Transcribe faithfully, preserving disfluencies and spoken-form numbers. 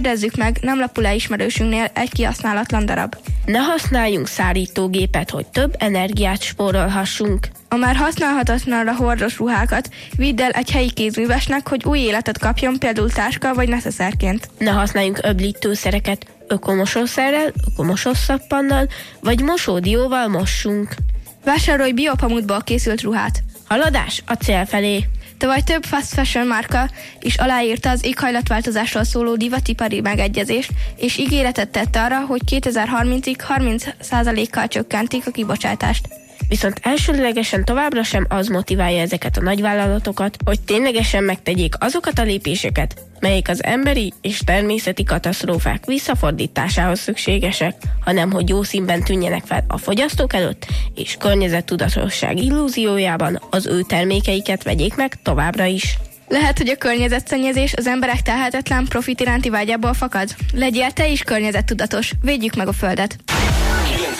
Kérdezzük meg, nem lapul-e ismerősünknél egy kihasználatlan darab. Ne használjunk szárítógépet, hogy több energiát spórolhassunk. A már használhatatlanra hordott ruhákat vidd el egy helyi kézművesnek, hogy új életet kapjon, például táska vagy neszeszerként. Ne használjunk öblítőszereket, ökomosószerrel, ökomosószappannal vagy mosódióval mossunk. Vásárolj biopamutból készült ruhát. Haladás a cél felé. Tavaly több fast fashion márka is aláírta az éghajlatváltozásról szóló divatipari megegyezést, és ígéretet tett arra, hogy kétezer-harmincig harminc százalékkal csökkentik a kibocsátást. Viszont elsődlegesen továbbra sem az motiválja ezeket a nagyvállalatokat, hogy ténylegesen megtegyék azokat a lépéseket, melyek az emberi és természeti katasztrófák visszafordításához szükségesek, hanem hogy jó színben tűnjenek fel a fogyasztók előtt, és környezettudatosság illúziójában az ő termékeiket vegyék meg továbbra is. Lehet, hogy a környezetszennyezés az emberek telhetetlen profit iránti vágyából fakad? Legyél te is környezettudatos, védjük meg a földet!